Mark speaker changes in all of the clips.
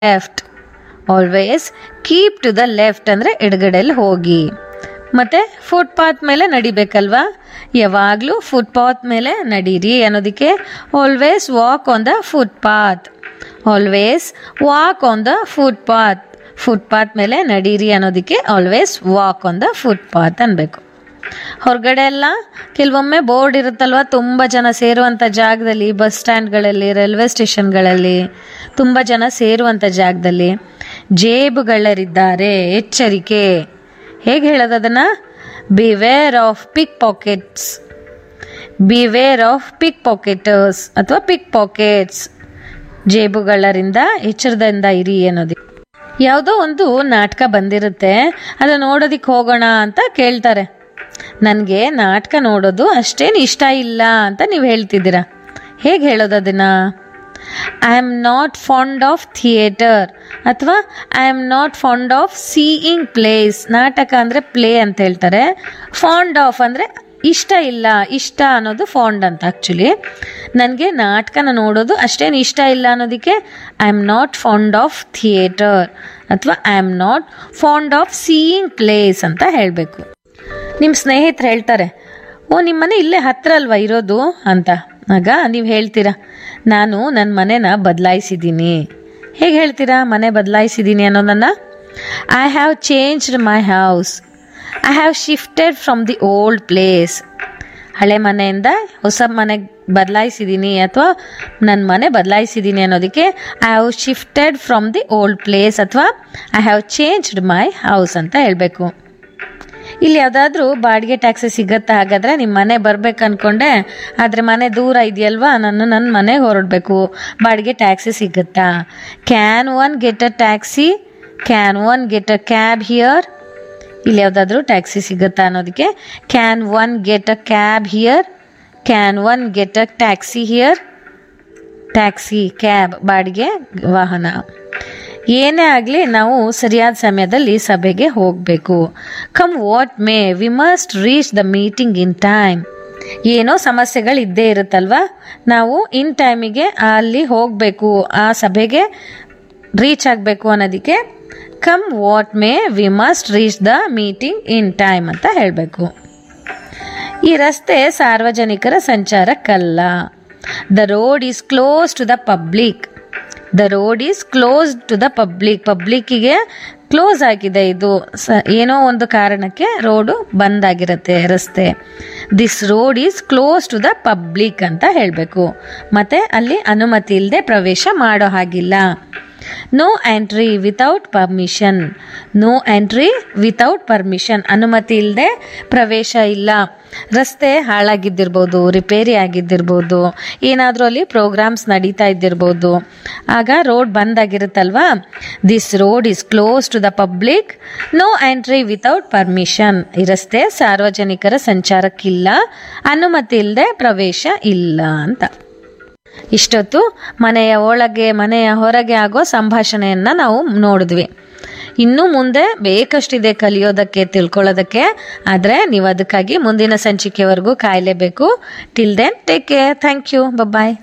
Speaker 1: Left. Always keep to the left ಅಂದರೆ ಎಡಗಡೆಯಲ್ಲಿ ಹೋಗಿ. ಮತ್ತು ಫುಟ್ಪಾತ್ ಮೇಲೆ ನಡಿಬೇಕಲ್ವಾ, ಯಾವಾಗಲೂ ಫುಟ್ಪಾತ್ ಮೇಲೆ ನಡೀರಿ ಅನ್ನೋದಕ್ಕೆ always walk on the footpath. Always walk on the footpath. Footpath ಮೇಲೆ ನಡೀರಿ ಅನ್ನೋದಕ್ಕೆ always walk on the footpath ಅನ್ಬೇಕು. ಹೊರಗಡೆ ಎಲ್ಲ ಕೆಲವೊಮ್ಮೆ ಬೋರ್ಡ್ ಇರುತ್ತಲ್ವ, ತುಂಬ ಜನ ಸೇರುವಂಥ ಜಾಗದಲ್ಲಿ, ಬಸ್ ಸ್ಟ್ಯಾಂಡ್ಗಳಲ್ಲಿ, ರೈಲ್ವೆ ಸ್ಟೇಷನ್ಗಳಲ್ಲಿ, ತುಂಬ ಜನ ಸೇರುವಂಥ ಜಾಗದಲ್ಲಿ ಜೇಬುಗಳರಿದ್ದಾರೆ, ಎಚ್ಚರಿಕೆ. ಹೇಗೆ ಹೇಳೋದು ಅದನ್ನು? Beware of pick pockets, beware of pick pocketers ಅಥವಾ ಪಿಕ್ ಪಾಕೆಟ್ಸ್. ಜೇಬುಗಳರಿಂದ ಎಚ್ಚರದಿಂದ ಇರಿ ಅನ್ನೋದು. ಯಾವುದೋ ಒಂದು ನಾಟಕ ಬಂದಿರುತ್ತೆ, ಅದು ನೋಡೋದಕ್ಕೆ ಹೋಗೋಣ ಅಂತ ಕೇಳ್ತಾರೆ. ನನಗೆ ನಾಟಕ ನೋಡೋದು ಅಷ್ಟೇನು ಇಷ್ಟ ಇಲ್ಲ ಅಂತ ನೀವು ಹೇಳ್ತಿದ್ದೀರಾ. ಹೇಗೆ ಹೇಳೋದು ಅದನ್ನು? I am not fond of theatre ಅಥವಾ I am not fond of seeing place. ನಾಟಕ ಅಂದರೆ ಪ್ಲೇ ಅಂತ ಹೇಳ್ತಾರೆ. ಫಾಂಡ್ ಆಫ್ ಅಂದರೆ ಇಷ್ಟ ಇಲ್ಲ, ಇಷ್ಟ ಅನ್ನೋದು ಫಾಂಡ್ ಅಂತ. ಆ್ಯಕ್ಚುಲಿ ನನಗೆ ನಾಟಕನ ನೋಡೋದು ಅಷ್ಟೇನು ಇಷ್ಟ ಇಲ್ಲ ಅನ್ನೋದಕ್ಕೆ I am not fond of theatre ಅಥವಾ I am not fond of seeing place ಅಂತ ಹೇಳಬೇಕು. ನಿಮ್ಮ ಸ್ನೇಹಿತರು ಹೇಳ್ತಾರೆ, ಓ ನಿಮ್ಮ ಮನೆ ಇಲ್ಲೇ ಹತ್ರ ಅಲ್ವಾ ಇರೋದು ಅಂತ. ಆಗ ನೀವು ಹೇಳ್ತೀರಾ, ನಾನು ನನ್ನ ಮನೆನ ಬದಲಾಯಿಸಿದ್ದೀನಿ. ಹೇಗೆ ಹೇಳ್ತೀರಾ ಮನೆ ಬದಲಾಯಿಸಿದ್ದೀನಿ ಅನ್ನೋದನ್ನು? I have changed my house. I have shifted from the old place. ಹಳೆ ಮನೆಯಿಂದ ಹೊಸ ಮನೆಗೆ ಬದಲಾಯಿಸಿದ್ದೀನಿ ಅಥವಾ ನನ್ನ ಮನೆ ಬದಲಾಯಿಸಿದ್ದೀನಿ ಅನ್ನೋದಕ್ಕೆ I have shifted from the old place ಅಥವಾ I have changed my house ಅಂತ ಹೇಳಬೇಕು. ಇಲ್ಲಿ ಯಾವುದಾದ್ರೂ ಬಾಡಿಗೆ ಟ್ಯಾಕ್ಸಿ ಸಿಗತ್ತಾ? ಹಾಗಾದರೆ ನಿಮ್ಮ ಮನೆ ಬರ್ಬೇಕು ಅಂದ್ಕೊಂಡೆ, ಆದರೆ ಮನೆ ದೂರ ಇದೆಯಲ್ವಾ, ನನ್ನ ಮನೆಗೆ ಹೊರಡಬೇಕು, ಬಾಡಿಗೆ ಟ್ಯಾಕ್ಸಿ ಸಿಗುತ್ತಾ? Can one get a taxi? Can one get a cab here? ಇಲ್ಲಿ ಯಾವುದಾದ್ರೂ ಟ್ಯಾಕ್ಸಿ ಸಿಗುತ್ತಾ ಅನ್ನೋದಕ್ಕೆ can one get a cab here? Can one get a taxi here? Taxi, cab, ಬಾಡಿಗೆ ವಾಹನ. ಏನೇ ಆಗಲಿ ನಾವು ಸರಿಯಾದ ಸಮಯದಲ್ಲಿ ಸಭೆಗೆ ಹೋಗಬೇಕು. Come what May, we must reach the meeting in time. ಏನೋ ಸಮಸ್ಯೆಗಳು ಇದ್ದೇ ಇರುತ್ತಲ್ವ, ನಾವು ಇನ್ ಟೈಮಿಗೆ ಅಲ್ಲಿ ಹೋಗಬೇಕು, ಆ ಸಭೆಗೆ ರೀಚ್ ಆಗಬೇಕು ಅನ್ನೋದಕ್ಕೆ come what May we must reach the meeting in time ಅಂತ ಹೇಳಬೇಕು. ಈ ರಸ್ತೆ ಸಾರ್ವಜನಿಕರ ಸಂಚಾರಕ್ಕಲ್ಲ. The road is close to the public. The road is close to the public. ಪಬ್ಲಿಕ್ಕಿಗೆ close ಆಗಿದೆ ಇದು, ಏನೋ ಒಂದು ಕಾರಣಕ್ಕೆ ರೋಡು ಬಂದ್ ಆಗಿರುತ್ತೆ ರಸ್ತೆ. This road is close to the public ಅಂತ ಹೇಳಬೇಕು. ಮತ್ತು ಅಲ್ಲಿ ಅನುಮತಿ ಇಲ್ಲದೆ ಪ್ರವೇಶ ಮಾಡೋ ಹಾಗಿಲ್ಲ. No entry without permission. No entry without permission, ಅನುಮತಿ ಇಲ್ಲದೆ ಪ್ರವೇಶ ಇಲ್ಲ. ರಸ್ತೆ ಹಾಳಾಗಿದ್ದಿರ್ಬೋದು, ರಿಪೇರಿ ಆಗಿದ್ದಿರ್ಬೋದು, ಏನಾದರೂ ಅಲ್ಲಿ ಪ್ರೋಗ್ರಾಮ್ಸ್ ನಡೀತಾ ಇದ್ದಿರ್ಬೋದು, ಆಗ road ಬಂದಾಗಿರುತ್ತಲ್ವಾ. This road is close to the public, no entry without permission. ಈ ರಸ್ತೆ ಸಾರ್ವಜನಿಕರ ಸಂಚಾರಕ್ಕಿಲ್ಲ, ಅನುಮತಿ ಇಲ್ಲದೆ ಪ್ರವೇಶ ಇಲ್ಲ ಅಂತ. ಇಷ್ಟೊತ್ತು ಮನೆಯ ಒಳಗೆ ಮನೆಯ ಹೊರಗೆ ಆಗೋ ಸಂಭಾಷಣೆಯನ್ನು ನಾವು ನೋಡಿದ್ವಿ. ಇನ್ನು ಮುಂದೆ ಬೇಕಷ್ಟಿದೆ ಕಲಿಯೋದಕ್ಕೆ, ತಿಳ್ಕೊಳ್ಳೋದಕ್ಕೆ. ಆದರೆ ನೀವು ಅದಕ್ಕಾಗಿ ಮುಂದಿನ ಸಂಚಿಕೆವರೆಗೂ ಕಾಯಲೇಬೇಕು. Till then take care. Thank you. ಬಾಯ್.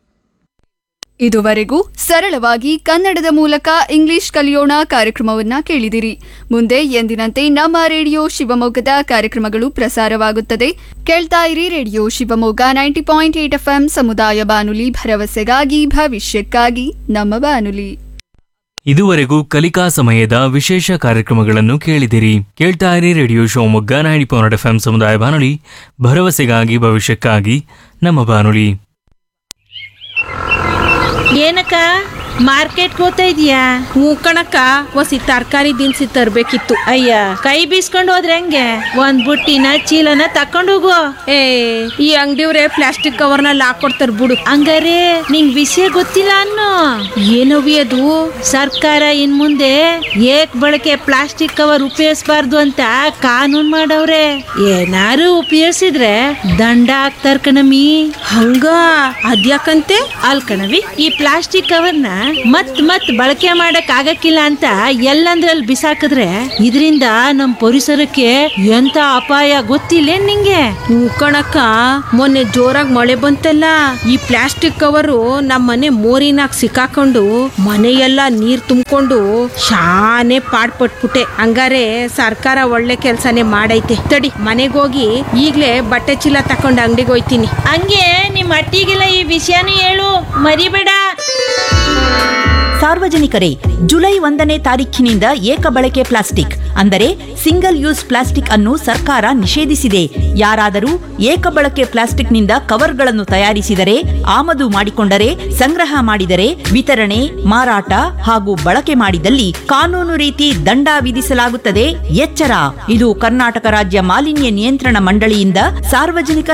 Speaker 2: ಇದುವರೆಗೂ ಸರಳವಾಗಿ ಕನ್ನಡದ ಮೂಲಕ ಇಂಗ್ಲಿಷ್ ಕಲಿಯೋಣ ಕಾರ್ಯಕ್ರಮವನ್ನ ಕೇಳಿದಿರಿ. ಮುಂದೆ ಎಂದಿನಂತೆ ನಮ್ಮ ರೇಡಿಯೋ ಶಿವಮೊಗ್ಗದ ಕಾರ್ಯಕ್ರಮಗಳು ಪ್ರಸಾರವಾಗುತ್ತದೆ. ಕೇಳ್ತಾ ಇರಿ ರೇಡಿಯೋ ಶಿವಮೊಗ್ಗ 90.8 FM ಸಮುದಾಯ ಬಾನುಲಿ, ಭರವಸೆಗಾಗಿ ಭವಿಷ್ಯಕ್ಕಾಗಿ ನಮ್ಮ ಬಾನುಲಿ.
Speaker 3: ಇದುವರೆಗೂ ಕಲಿಕಾ ಸಮಯದ ವಿಶೇಷ ಕಾರ್ಯಕ್ರಮಗಳನ್ನು ಕೇಳಿದಿರಿ. ಕೇಳ್ತಾ ಇರಿ ರೇಡಿಯೋ ಶಿವಮೊಗ್ಗ 90.8 FM ಸಮುದಾಯ ಬಾನುಲಿ, ಭರವಸೆಗಾಗಿ ಭವಿಷ್ಯಕ್ಕಾಗಿ ನಮ್ಮ ಬಾನುಲಿ.
Speaker 4: ಏನಕ್ಕ ಮಾರ್ಕೆಟ್ ಹೋಗ್ತಾ ಇದೀಯಾ?
Speaker 5: ಹ್ಞೂ ಕಣಕ್ಕ, ಒಸಿ ತರಕಾರಿ ದಿನಸಿ ತರ್ಬೇಕಿತ್ತು.
Speaker 4: ಅಯ್ಯ, ಕೈ ಬೀಸ್ಕೊಂಡು ಹೋದ್ರೆ ಹೆಂಗೆ? ಒಂದ್ ಬುಟ್ಟಿನ ಚೀಲನ ತಕೊಂಡು ಹೋಗು.
Speaker 5: ಏ, ಈ ಅಂಗಡಿಯವ್ರೆ ಪ್ಲಾಸ್ಟಿಕ್ ಕವರ್ನಲ್ಲಿ ಹಾಕೊಡ್ತಾರ ಬಿಡು.
Speaker 4: ಹಂಗಾರೆ ನಿಂಗ್ ವಿಷಯ ಗೊತ್ತಿಲ್ಲ ಅನ್ನೋ. ಏನವಿ ಅದು? ಸರ್ಕಾರ ಇನ್ ಮುಂದೆ ಏಕ್ ಬಳಕೆ ಪ್ಲಾಸ್ಟಿಕ್ ಕವರ್ ಉಪಯೋಗಿಸಬಾರ್ದು ಅಂತ ಕಾನೂನ್ ಮಾಡವ್ರೆ. ಏನಾರು ಉಪಯೋಗಿಸಿದ್ರೆ ದಂಡ ಹಾಕ್ತಾರ ಕಣಮಿ.
Speaker 5: ಹಂಗ ಅದ್ಯಾಕಂತೆ?
Speaker 4: ಅಲ್ ಕಣವಿ, ಈ ಪ್ಲಾಸ್ಟಿಕ್ ಕವರ್ನ ಮತ್ ಬಳಕೆ ಮಾಡಕ್ ಆಗಕ್ಕಿಲ್ಲ ಅಂತ ಎಲ್ಲಂದ್ರಲ್ಲಿ ಬಿಸಾಕಿದ್ರೆ ಇದರಿಂದ ನಮ್ ಪರಿಸರಕ್ಕೆ ಎಂತ ಅಪಾಯ ಗೊತ್ತಿಲ್ಲ ನಿಂಗೆ?
Speaker 5: ಕಣಕ್ಕ, ಮೊನ್ನೆ ಜೋರಾಗಿ ಮಳೆ ಬಂತಲ್ಲ, ಈ ಪ್ಲಾಸ್ಟಿಕ್ ಕವರು ನಮ್ಮ ಮನೆ ಮೋರಿನಾಗ ಸಿಕ್ಕಾಕೊಂಡು ಮನೆಯೆಲ್ಲ ನೀರ್ ತುಂಬಿಕೊಂಡು ಶಾನೆ ಪಾಡ್ಪಟ್ಬಿಟ್ಟೆ. ಹಂಗಾರೆ ಸರ್ಕಾರ ಒಳ್ಳೆ ಕೆಲ್ಸನೇ ಮಾಡೈತೆ. ತಡಿ, ಮನೆಗೋಗಿ ಈಗ್ಲೇ ಬಟ್ಟೆ ಚೀಲ ತಕೊಂಡು ಅಂಗಡಿಗೆ ಹೋಯ್ತೀನಿ.
Speaker 4: ಹಂಗೆ ನಿಮ್ ಅಟ್ಟಿಗೆಲ್ಲ ಈ ವಿಷಯನೂ ಹೇಳು, ಮರಿಬೇಡ.
Speaker 6: ಸಾರ್ವಜನಿಕರೇ, ಜುಲೈ 1ನೇ ತಾರೀಖಿನಿಂದ ಏಕಬಳಕೆ ಪ್ಲಾಸ್ಟಿಕ್ ಅಂದರೆ ಸಿಂಗಲ್ ಯೂಸ್ ಪ್ಲಾಸ್ಟಿಕ್ ಅನ್ನು ಸರ್ಕಾರ ನಿಷೇಧಿಸಿದೆ. ಯಾರಾದರೂ ಏಕಬಳಕೆ ಪ್ಲಾಸ್ಟಿಕ್ನಿಂದ ಕವರ್ಗಳನ್ನು ತಯಾರಿಸಿದರೆ, ಆಮದು ಮಾಡಿಕೊಂಡರೆ, ಸಂಗ್ರಹ ಮಾಡಿದರೆ, ವಿತರಣೆ, ಮಾರಾಟ ಹಾಗೂ ಬಳಕೆ ಮಾಡಿದಲ್ಲಿ ಕಾನೂನು ರೀತಿ ದಂಡ ವಿಧಿಸಲಾಗುತ್ತದೆ. ಎಚ್ಚರ! ಇದು ಕರ್ನಾಟಕ ರಾಜ್ಯ ಮಾಲಿನ್ಯ ನಿಯಂತ್ರಣ ಮಂಡಳಿಯಿಂದ ಸಾರ್ವಜನಿಕ